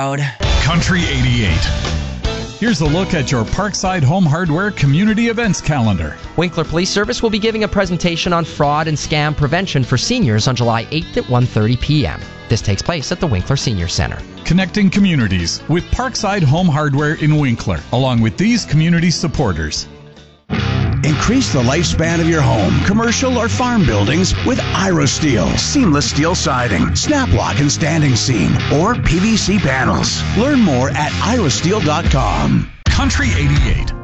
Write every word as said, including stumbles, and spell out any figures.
loud. Country eighty-eight. Here's a look at your Parkside Home Hardware community events calendar. Winkler Police Service will be giving a presentation on fraud and scam prevention for seniors on July eighth at one thirty p.m. This takes place at the Winkler Senior Center. Connecting communities with Parkside Home Hardware in Winkler, along with these community supporters. Increase the lifespan of your home, commercial or farm buildings with Irosteel. Seamless steel siding, snap lock and standing seam, or P V C panels. Learn more at irosteel dot com. Country eighty-eight.